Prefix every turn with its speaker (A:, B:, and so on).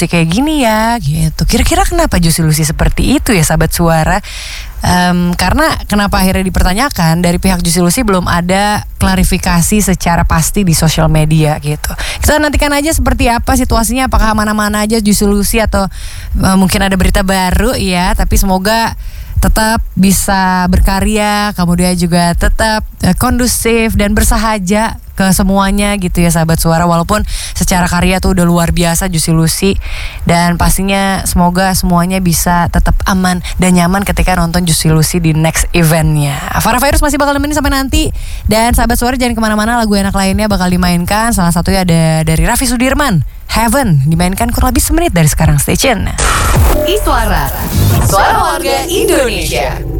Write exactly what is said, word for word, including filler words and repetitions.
A: Lucy kayak gini ya gitu. Kira-kira kenapa Juicy Lucy seperti itu ya sahabat suara? Um, karena kenapa akhirnya dipertanyakan, dari pihak Juicy Lucy belum ada klarifikasi secara pasti di sosial media gitu. Kita nantikan aja seperti apa situasinya, apakah mana-mana aja Juicy Lucy atau uh, mungkin ada berita baru ya. Tapi semoga tetap bisa berkarya, kemudian juga tetap uh, kondusif dan bersahaja ke semuanya gitu ya sahabat suara. Walaupun secara karya tuh udah luar biasa Juicy Lucy, dan pastinya semoga semuanya bisa tetap aman dan nyaman ketika nonton Juicy Lucy di next eventnya. Farah Fairuz masih bakal nemenin sampai nanti, dan sahabat suara jangan kemana-mana, lagu enak lainnya bakal dimainkan. Salah satunya ada dari Raffi Sudirman, Heaven, dimainkan kurang lebih semenit dari sekarang. Stay tune.
B: Iswara, suara warga Indonesia.